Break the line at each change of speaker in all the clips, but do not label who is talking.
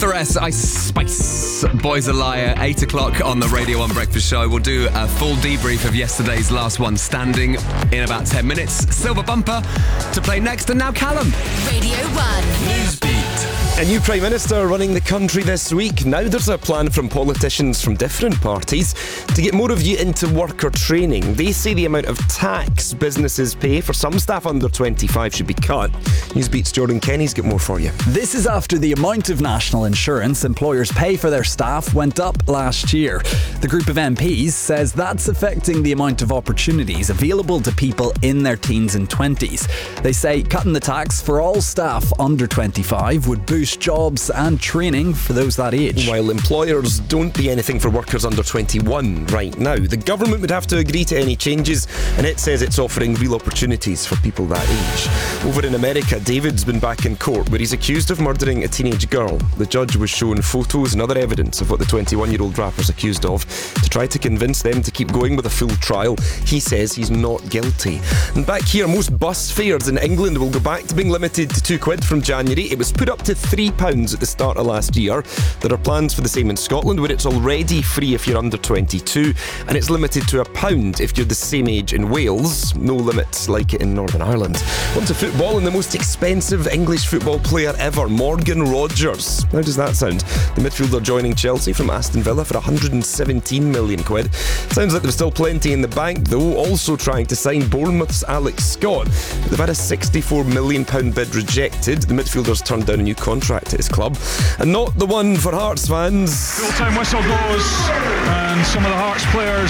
S, Ice Spice, Boys a Liar, 8 o'clock on the Radio 1 Breakfast Show. We'll do a full debrief of yesterday's Last One Standing in about 10 minutes. Silver Bumper to play next, and now Callum.
Radio 1 Newsbeat.
A new Prime Minister running the country this week. Now there's a plan from politicians from different parties to get more of you into worker training. They say the amount of tax businesses pay for some staff under 25 should be cut. Newsbeat's Jordan Kenny's got more for you.
This is after the amount of national insurance employers pay for their staff went up last year. The group of MPs says that's affecting the amount of opportunities available to people in their teens and 20s. They say cutting the tax for all staff under 25 would boost jobs and training for those that age.
While employers don't pay anything for workers under 21 right now, the government would have to agree to any changes, and it says it's offering real opportunities for people that age. Over in America, David's been back in court where he's accused of murdering a teenage girl. The judge was shown photos and other evidence of what the 21-year-old rapper's accused of to try to convince them to keep going with a full trial. He says he's not guilty. And back here, most bus fares in England will go back to being limited to £2 from January. It was put up to £3 at the start of last year. There are plans for the same in Scotland, where it's already free if you're under 22, and it's limited to £1 if you're the same age in Wales. No limits like it in Northern Ireland. On to football, and the most expensive English football player ever, Morgan Rogers. How does that sound? The midfielder joining Chelsea from Aston Villa for £117 million. Sounds like there's still plenty in the bank, though. Also trying to sign Bournemouth's Alex Scott. They've had a £64 million bid rejected. The midfielder's turned down a new contract at his club, and not the one for Hearts fans.
Full-time whistle goes, and some of the Hearts players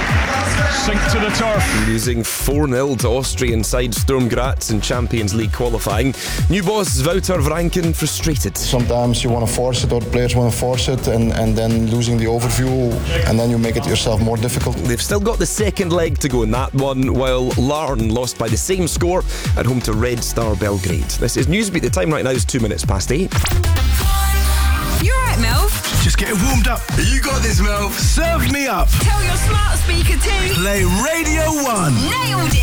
sink to the turf.
Losing 4-0 to Austrian side Sturm Graz in Champions League qualifying. New boss Wouter Vranken frustrated.
Sometimes you want to force it, or the players want to force it, and then losing the overview, and then you make it yourself more difficult.
They've still got the second leg to go in that one, while Larne lost by the same score at home to Red Star Belgrade. This is Newsbeat. The time right now is 2 minutes past 8.
You alright, Melv?
Just getting warmed up. You got this, Melv. Serve me up.
Tell your smart speaker to
Play Radio 1.
Nailed it.